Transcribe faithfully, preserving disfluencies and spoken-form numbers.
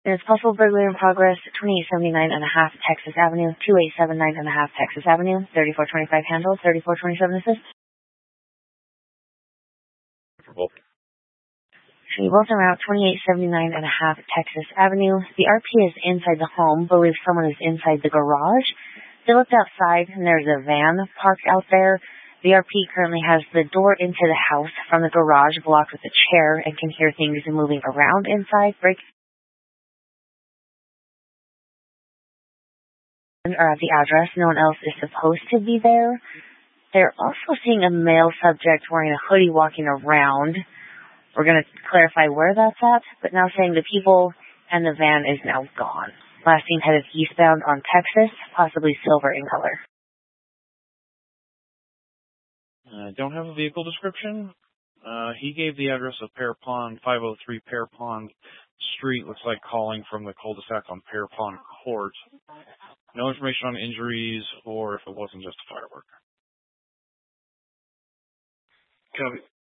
There's possible burglary in progress, twenty-eight seventy-nine and a half Texas Avenue, twenty-eight seventy-nine and a half Texas Avenue, thirty-four twenty-five handle, thirty-four twenty-seven assist. For both. So you both are out, twenty-eight seventy-nine and a half Texas Avenue. The R P is inside the home, believes someone is inside the garage. They looked outside, and there's a van parked out there. The R P currently has the door into the house from the garage blocked with a chair and can hear things moving around inside. Break are at the address. No one else is supposed to be there. They're also seeing a male subject wearing a hoodie walking around. We're going to clarify where that's at, but now saying the people and the van is now gone. Last seen headed eastbound on Texas, possibly silver in color. I uh, don't have a vehicle description. Uh, he gave the address of Pear Pond, five oh three Pear Pond Street. Looks like calling from the cul-de-sac on Pear Pond Court. No information on injuries or if it wasn't just a firework. Copy.